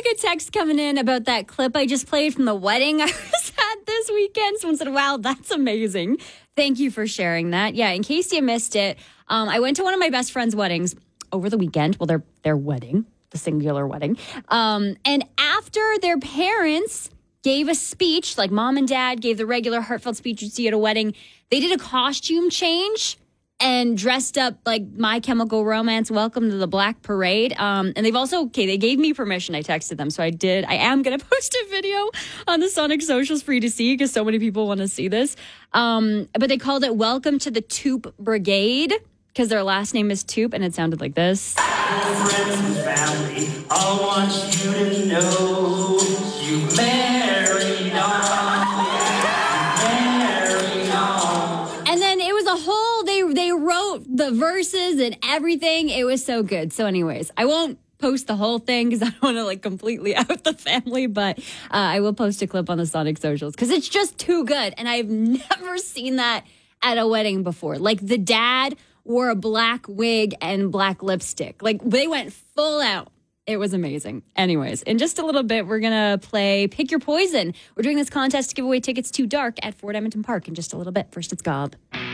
good text coming in about that clip I just played from the wedding I was at this weekend. Someone said, wow, that's amazing. Thank you for sharing that. Yeah, in case you missed it, I went to one of my best friend's weddings over the weekend. Well, their wedding, the singular wedding. And after their parents gave a speech, like mom and dad gave the regular heartfelt speech you see at a wedding, they did a costume change and dressed up like My Chemical Romance, Welcome to the Black Parade. And they've also, they gave me permission. I texted them. So I did. I am going to post a video on the Sonic socials for you to see because so many people want to see this. But they called it Welcome to the Toop Brigade because their last name is Toop, and it sounded like this. Friends and family, I want you to know you married on. And then it was a whole, they wrote the verses and everything. It was so good. So anyways, I won't post the whole thing because I don't want to like completely out the family, but I will post a clip on the Sonic socials because it's just too good. And I've never seen that at a wedding before. Like the dad wore a black wig and black lipstick. Like they went full out. It was amazing. Anyways, in just a little bit, we're going to play Pick Your Poison. We're doing this contest to give away tickets to Dark at Ford Edmonton Park in just a little bit. First, it's Gob.